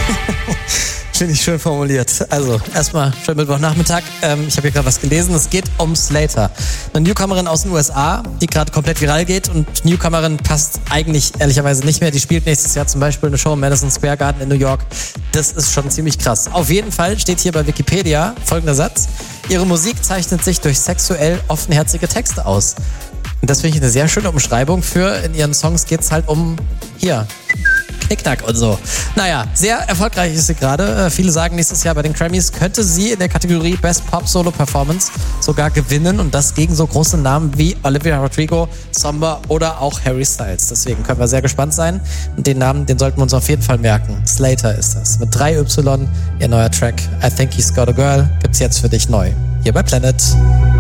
Finde ich schön formuliert. Also, erstmal schönen Mittwochnachmittag. Ich habe hier gerade was gelesen. Es geht um Slater. Eine Newcomerin aus den USA, die gerade komplett viral geht. Und Newcomerin passt eigentlich ehrlicherweise nicht mehr. Die spielt nächstes Jahr zum Beispiel eine Show im Madison Square Garden in New York. Das ist schon ziemlich krass. Auf jeden Fall steht hier bei Wikipedia folgender Satz. Ihre Musik zeichnet sich durch sexuell offenherzige Texte aus. Und das finde ich eine sehr schöne Umschreibung für, in ihren Songs geht's halt um, hier, Knickknack und so. Naja, sehr erfolgreich ist sie gerade. Viele sagen, nächstes Jahr bei den Grammys könnte sie in der Kategorie Best Pop Solo Performance sogar gewinnen und das gegen so große Namen wie Olivia Rodrigo, Somber oder auch Harry Styles. Deswegen können wir sehr gespannt sein und den Namen, den sollten wir uns auf jeden Fall merken. Slater ist das. Mit 3Y, ihr neuer Track I Think He's Got a Girl gibt's jetzt für dich neu. Hier bei Planet.